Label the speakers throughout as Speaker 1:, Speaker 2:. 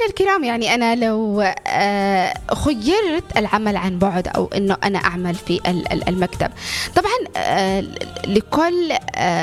Speaker 1: مستمعينا الكرام، يعني أنا لو خيرت العمل عن بعد أو أنه أنا أعمل في المكتب، طبعا لكل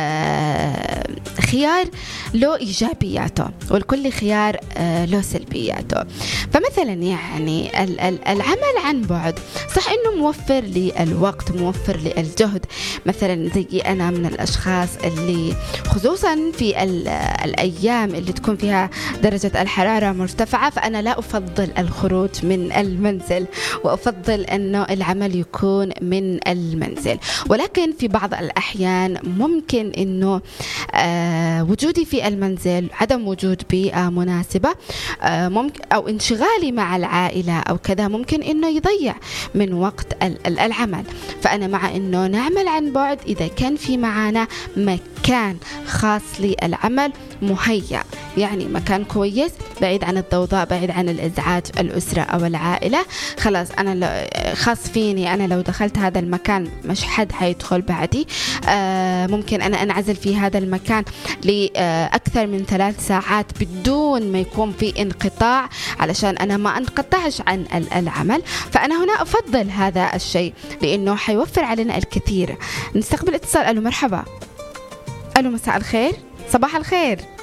Speaker 1: خيار له إيجابياته والكل خيار له سلبياته. فمثلا يعني العمل عن بعد صح أنه موفر لي الوقت، موفر لي الجهد. مثلا زي أنا من الأشخاص اللي خصوصا في الأيام اللي تكون فيها درجة الحرارة مرتفعة، فأنا لا أفضل الخروج من المنزل وأفضل أنه العمل يكون من المنزل. ولكن في بعض الأحيان ممكن أنه وجودي في المنزل، عدم وجود بيئة مناسبة ممكن أو انشغالي مع العائلة أو كذا ممكن أنه يضيع من وقت العمل. فأنا مع أنه نعمل عن بعد إذا كان في معنا مكان خاص للعمل مهيأ، يعني مكان كويس بعيد عن الضوضاء، بعيد عن الإزعاج الأسرة أو العائلة. خلاص أنا خاص فيني، أنا لو دخلت هذا المكان مش حد حيدخل بعدي. ممكن أنا أنعزل في هذا المكان لأكثر من 3 ساعات بدون ما يكون في انقطاع، علشان أنا ما انقطعش عن العمل. فأنا هنا أفضل هذا الشيء لأنه حيوفر علينا الكثير. نستقبل اتصال. ألو مرحبا. ألو مساء الخير، صباح الخير.